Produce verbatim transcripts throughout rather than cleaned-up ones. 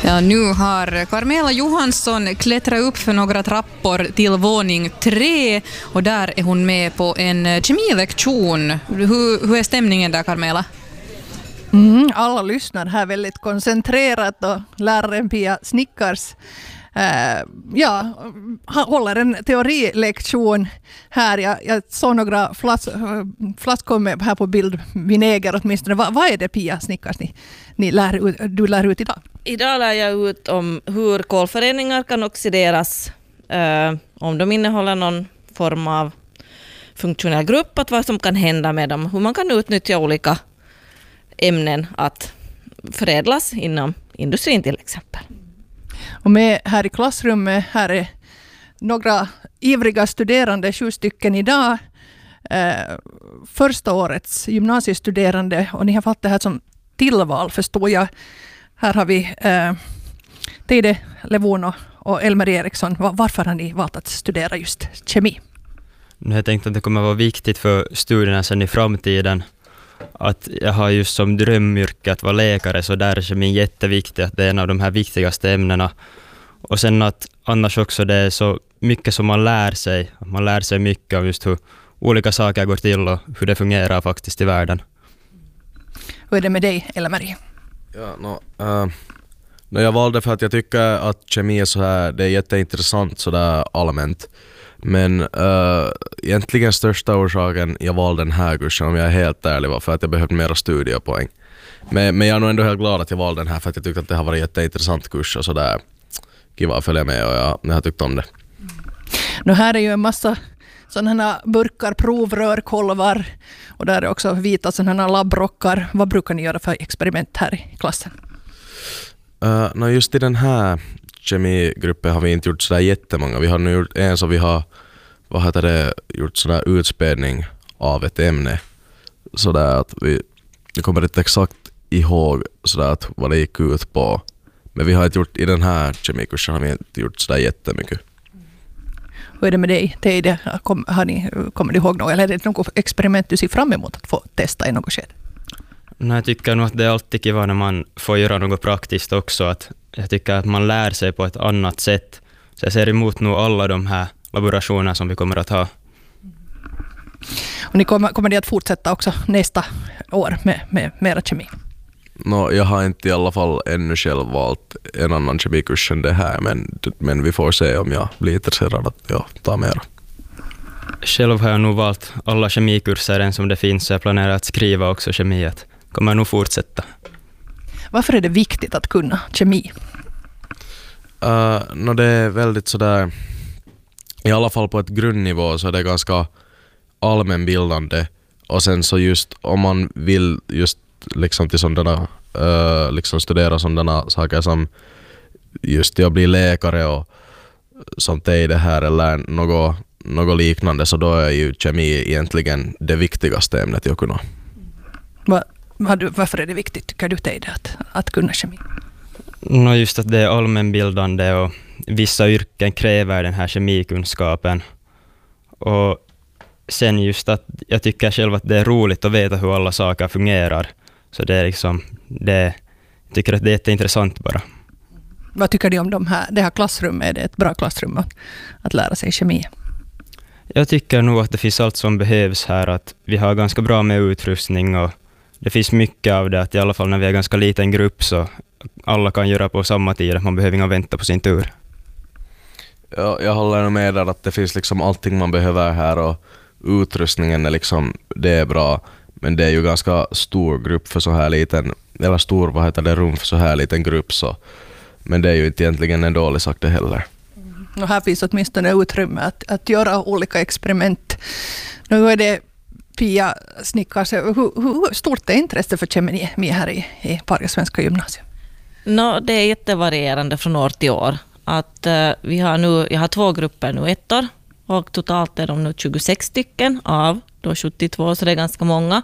Ja, nu har Carmela Johansson klättrat upp för några trappor till våning tre och där är hon med på en kemilektion. Hur, hur är stämningen där, Carmela? Mm, alla lyssnar här väldigt koncentrerat och läraren Pia Snickars äh, ja, håller en teorilektion här. Jag, jag såg några flas, flaskor med här på bild, vinäger åtminstone. Va, vad är det, Pia Snickars, ni, ni lär ut, du lär ut idag? Idag lär jag ut om hur kolföreningar kan oxideras, eh, om de innehåller någon form av funktionell grupp, att vad som kan hända med dem, hur man kan utnyttja olika ämnen att förädlas inom industrin till exempel. Och med här i klassrummet, här är några ivriga studerande, sju stycken idag, eh, första årets gymnasiestuderande, och ni har fått det här som tillval, förstår jag. Här har vi eh, Teide Levon och Elmer Eriksson. Varför har ni valt att studera just kemi? Jag tänkte att det kommer att vara viktigt för studierna sen i framtiden. Att jag har just som drömyrke att vara läkare, så där är kemin jätteviktigt, att det är en av de här viktigaste ämnena. Och sen att annars också det är så mycket som man lär sig. Man lär sig mycket av just hur olika saker går till och hur det fungerar faktiskt i världen. Hur är det med dig, Elmer? Ja, no, uh, no, jag valde för att jag tycker att kemi är så här, det är jätteintressant så där allmänt. Men uh, egentligen största orsaken jag valde den här kursen, om jag är helt ärlig, var för att jag behövde mera studiepoäng. Men, men jag är nog ändå helt glad att jag valde den här, för att jag tyckte att det har varit en jätteintressant kurs och sådär. Kiva att följa med, och jag, jag har tyckt om det. Nu här är ju en massa sådana burkar, provrör, kolvar, och där är också vita sådana labbrockar. Vad brukar ni göra för experiment här i klassen? Uh, no, just i den här kemigruppen har vi inte gjort sådär jättemånga. Vi har nu gjort en så vi har vad heter det, gjort sådär utspädning av ett ämne. Sådär att vi, jag kommer inte exakt ihåg sådär att vad det gick ut på. Men vi har inte gjort, i den här kemikursen har vi inte gjort sådär jättemycket. Hur är det med dig, Teide? Kom, har ni, kommer du ihåg något? Eller är det något experiment du ser fram emot att få testa i något skede? Nej, jag tycker nog att det är alltid kul när man får göra något praktiskt också. Att jag tycker att man lär sig på ett annat sätt. Så jag ser emot nog alla de här laborationerna som vi kommer att ha. Och ni kommer, kommer ni att fortsätta också nästa år med, med mera kemi? No, jag har inte i alla fall ännu själv valt en annan kemikurs än det här, men, men vi får se om jag blir intresserad att ja, ta mera. Själv har jag nog valt alla kemikurser än som det finns, så jag planerar att skriva också kemi. Att kommer jag nog fortsätta. Varför är det viktigt att kunna kemi? Uh, no, det är väldigt sådär, i alla fall på ett grundnivå så är det ganska allmänbildande, och sen så just om man vill just liksom till sådana uh, liksom studera sådana saker som just jag blir läkare och sånt är i det här eller något, något liknande, så då är ju kemi egentligen det viktigaste ämnet jag kunna. Va, va, varför är det viktigt, tycker du, Teide, att, att kunna kemi? No, just att det är allmänbildande och vissa yrken kräver den här kemikunskapen. Och sen just att jag tycker själv att det är roligt att veta hur alla saker fungerar. Så det är liksom, det, jag tycker att det är jätteintressant bara. Vad tycker du om de här, det här klassrummet? Är det ett bra klassrum att, att lära sig kemi? Jag tycker nog att det finns allt som behövs här. Att vi har ganska bra med utrustning och det finns mycket av det. Att i alla fall när vi är en ganska liten grupp så alla kan göra på samma tid. Man behöver inte vänta på sin tur. Ja, jag håller med där att det finns liksom allting man behöver här, och utrustningen är liksom, det är bra. Men det är ju ganska stor grupp för så här liten, eller stor, vad heter det, rum för så här liten grupp, så. Men det är ju inte egentligen en dålig sak det heller. Mm. Och här finns åtminstone utrymme att, att göra olika experiment. Nu är det Pia Snickars, hur, hur stort är intresse för kemi här i, i Parga svenska gymnasium? No, det är jättevarierande från år till år. Att, uh, vi har nu, jag har två grupper nu, ettor, och totalt är de nu tjugosex stycken av då sjuttiotvå, så det är ganska många.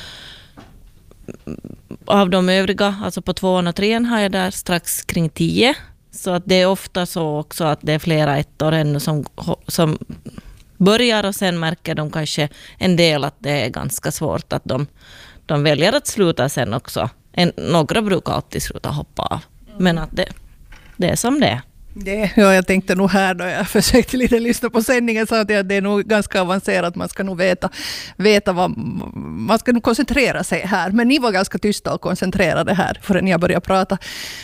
Av de övriga, alltså på tvåan och trean, har jag där strax kring tio. Så att det är ofta så också att det är flera ettor ännu som, som börjar, och sen märker de kanske en del att det är ganska svårt, att de, de väljer att sluta sen också. En, några brukar alltid sluta hoppa av. Men att det, det är som det är. Det, ja, jag tänkte nog här då jag försökte lite lyssna på sändningen så att det är nog ganska avancerat. Man ska nog veta, veta vad man ska nog koncentrera sig här. Men ni var ganska tysta och koncentrerade här förrän jag började prata.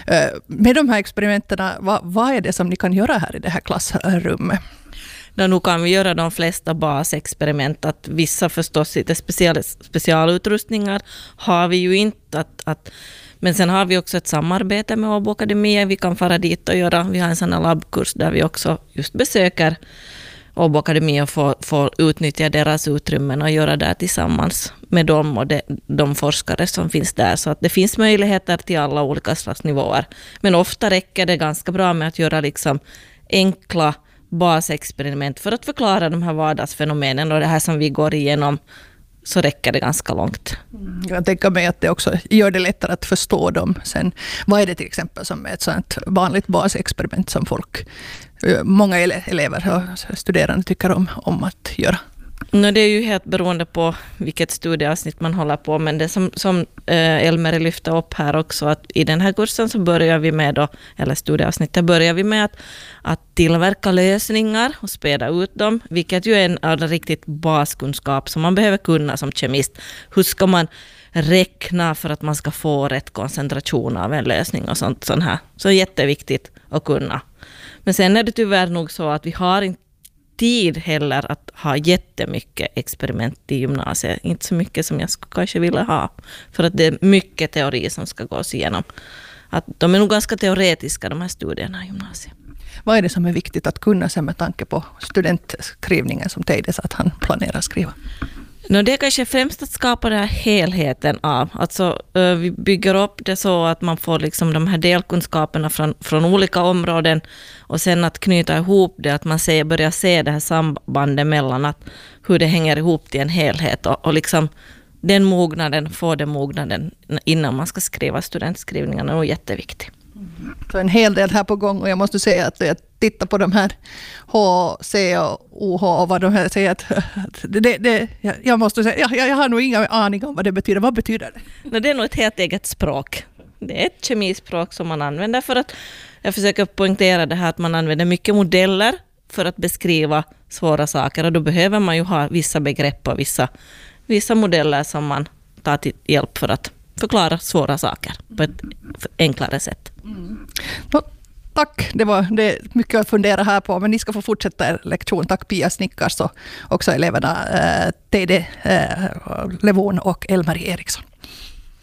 Med de här experimenten, vad, vad är det som ni kan göra här i det här klassrummet? Då nu kan vi göra de flesta basexperiment. Att vissa förstås lite special, specialutrustningar har vi ju inte. Att, att, men sen har vi också ett samarbete med Åbo Akademi. Vi kan fara dit och göra. Vi har en sån här labbkurs där vi också just besöker Åbo Akademi och får, får utnyttja deras utrymmen och göra det tillsammans med dem och de, de forskare som finns där. Så att det finns möjligheter till alla olika slags nivåer. Men ofta räcker det ganska bra med att göra liksom enkla basexperiment för att förklara de här vardagsfenomenen och det här som vi går igenom, så räcker det ganska långt. Jag tänker mig att det också gör det lättare att förstå dem sen. Vad är det till exempel som är ett sådant vanligt basexperiment som folk, många elever och studerande tycker om, om att göra? No, det är ju helt beroende på vilket studieavsnitt man håller på, men det som, som eh, Elmer lyfter upp här också, att i den här kursen så börjar vi med då, eller studieavsnittet börjar vi med att, att tillverka lösningar och späda ut dem, vilket ju är en, en riktigt baskunskap som man behöver kunna som kemist. Hur ska man räkna för att man ska få rätt koncentration av en lösning och sånt, sånt här. Så jätteviktigt att kunna. Men sen är det tyvärr nog så att vi har inte tid heller att ha jättemycket experiment i gymnasiet. Inte så mycket som jag skulle kanske vilja ha. För att det är mycket teori som ska gås igenom. Att de är nog ganska teoretiska, de här studierna i gymnasiet. Vad är det som är viktigt att kunna sen med tanke på studentskrivningen som Teide att han planerar att skriva? No, det är kanske främst att skapa den här helheten av. Alltså, uh, vi bygger upp det så att man får liksom de här delkunskaperna från, från olika områden och sen att knyta ihop det, att man ser, börjar se det här sambandet mellan att, hur det hänger ihop till en helhet och, och liksom den mognaden, få den mognaden innan man ska skriva studentskrivningarna är nog jätteviktigt. Så en hel del här på gång och jag måste säga att jag tittar på de här H, C och O H och vad de här säger att, att det, det, jag måste säga, jag, jag har nog inga aning om vad det betyder. Vad betyder det? No, det är nog ett helt eget språk. Det är ett kemispråk som man använder för att, jag försöker poängtera det här att man använder mycket modeller för att beskriva svåra saker och då behöver man ju ha vissa begrepp och vissa, vissa modeller som man tar till hjälp för att förklara svåra saker på ett enklare sätt. Mm. No, tack, det var det är mycket att fundera här på, men ni ska få fortsätta er lektion. Tack Pia Snickars och också eleverna eh, Teide eh, Levon och Elmarie Eriksson.